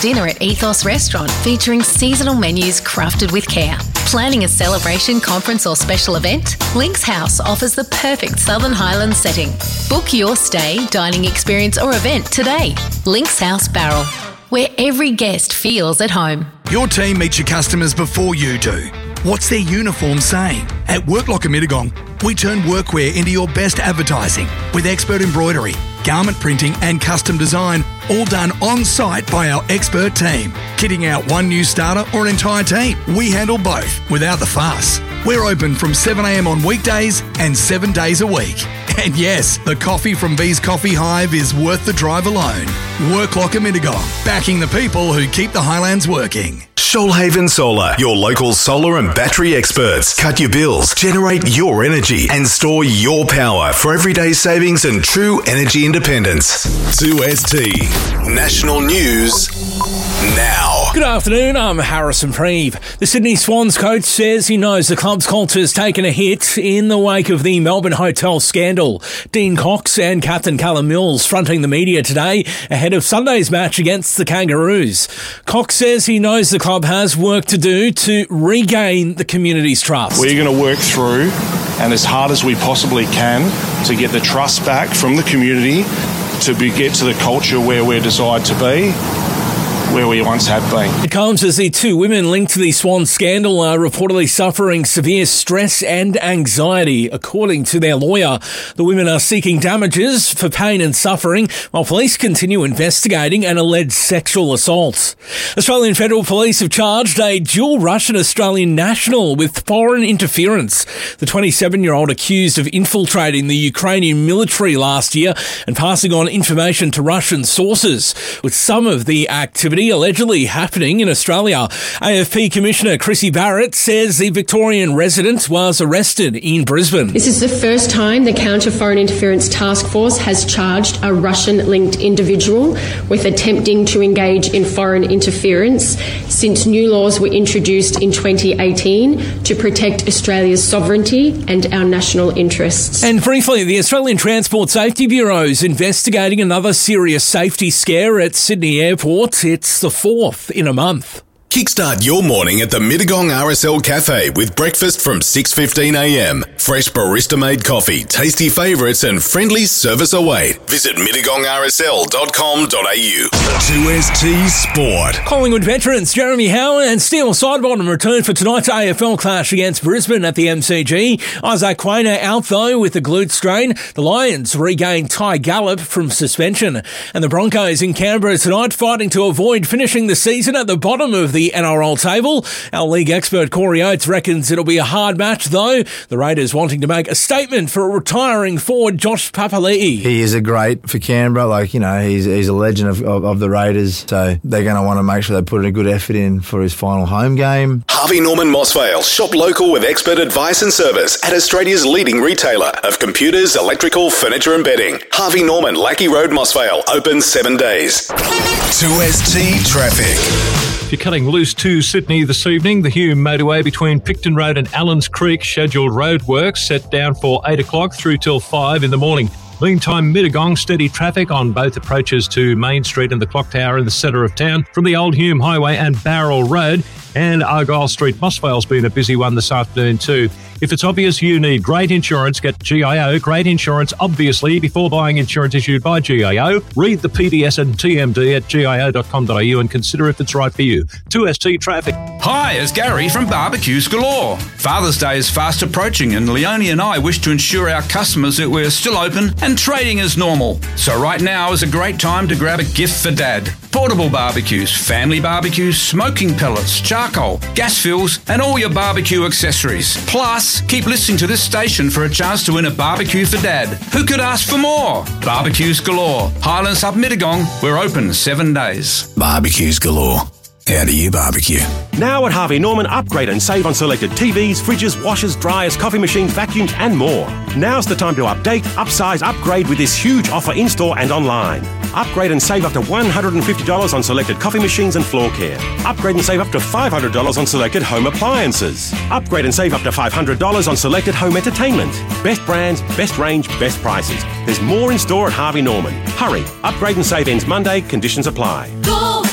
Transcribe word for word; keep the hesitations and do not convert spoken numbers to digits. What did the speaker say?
Dinner at Ethos Restaurant featuring seasonal menus crafted with care. Planning a celebration, conference or special event? Links House offers the perfect Southern Highlands setting. Book your stay, dining experience or event today. Links House Barrel, where every guest feels at home. Your team meets your customers before you do. What's their uniform saying? At Worklocker Mittagong, we turn workwear into your best advertising with expert embroidery, garment printing and custom design, all done on site by our expert team. Kitting out one new starter or an entire team, we handle both without the fuss. We're open from seven a m on weekdays and seven days a week. And yes, the coffee from V's Coffee Hive is worth the drive alone. Worklocker Mittagong, backing the people who keep the Highlands working. Shoalhaven Solar, your local solar and battery experts. Cut your bills, generate your energy, and store your power for everyday savings and true energy independence. two S T National News now. Good afternoon, I'm Harrison Preeve. The Sydney Swans coach says he knows the club's culture has taken a hit in the wake of the Melbourne hotel scandal. Dean Cox and captain Callum Mills fronting the media today ahead of Sunday's match against the Kangaroos. Cox says he knows the club has work to do to regain the community's trust. We're going to work through and as hard as we possibly can to get the trust back from the community to be, get to the culture where we're desired to be, where we once had been. It comes as the two women linked to the Swan scandal are reportedly suffering severe stress and anxiety, according to their lawyer. The women are seeking damages for pain and suffering, while police continue investigating an alleged sexual assault. Australian Federal Police have charged a dual Russian-Australian national with foreign interference. The twenty-seven-year-old accused of infiltrating the Ukrainian military last year and passing on information to Russian sources, with some of the activity allegedly happening in Australia. A F P Commissioner Chrissy Barrett says the Victorian resident was arrested in Brisbane. This is the first time the Counter Foreign Interference Task Force has charged a Russian-linked individual with attempting to engage in foreign interference since new laws were introduced in twenty eighteen to protect Australia's sovereignty and our national interests. And briefly, the Australian Transport Safety Bureau is investigating another serious safety scare at Sydney Airport. It's the fourth in a month. Kickstart your morning at the Mittagong R S L Cafe with breakfast from six fifteen a m. Fresh barista-made coffee, tasty favourites and friendly service await. Visit mittagong r s l dot com dot a u. two S T Sport. Collingwood veterans Jeremy Howe and Steele Sidebottom return for tonight's A F L clash against Brisbane at the M C G. Isaac Quainer out though with the glute strain. The Lions regain Ty Gallop from suspension. And the Broncos in Canberra tonight fighting to avoid finishing the season at the bottom of the The N R L table. Our league expert Corey Oates reckons it'll be a hard match though. The Raiders wanting to make a statement for retiring forward Josh Papali'i. He is a great for Canberra. Like, you know, he's he's a legend of, of, of the Raiders. So they're going to want to make sure they put a good effort in for his final home game. Harvey Norman Mossvale. Shop local with expert advice and service at Australia's leading retailer of computers, electrical, furniture and bedding. Harvey Norman, Lackey Road, Mossvale. Open seven days. two S T Traffic. If you're cutting loose to Sydney this evening, the Hume motorway between Picton Road and Allens Creek scheduled road works set down for eight o'clock through till five in the morning. Meantime, Mittagong, steady traffic on both approaches to Main Street and the Clock Tower in the centre of town from the Old Hume Highway and Barrel Road. And Argyle Street, Mossvale's been a busy one this afternoon too. If it's obvious you need great insurance, get G I O. Great insurance, obviously, before buying insurance issued by G I O. Read the P D S and T M D at G I O dot com dot a u and consider if it's right for you. two S T Traffic. Hi, it's Gary from Barbecues Galore. Father's Day is fast approaching and Leonie and I wish to ensure our customers that we're still open and trading as normal. So right now is a great time to grab a gift for Dad. Portable barbecues, family barbecues, smoking pellets, charcoal, gas fuels and all your barbecue accessories. Plus, keep listening to this station for a chance to win a barbecue for Dad. Who could ask for more? Barbecues Galore. Highlands Hub Mittagong. We're open seven days. Barbecues Galore. How do you barbecue? Now at Harvey Norman, upgrade and save on selected T Vs, fridges, washers, dryers, coffee machines, vacuums and more. Now's the time to update, upsize, upgrade with this huge offer in-store and online. Upgrade and save up to one hundred fifty dollars on selected coffee machines and floor care. Upgrade and save up to five hundred dollars on selected home appliances. Upgrade and save up to five hundred dollars on selected home entertainment. Best brands, best range, best prices. There's more in store at Harvey Norman. Hurry. Upgrade and save ends Monday. Conditions apply. Go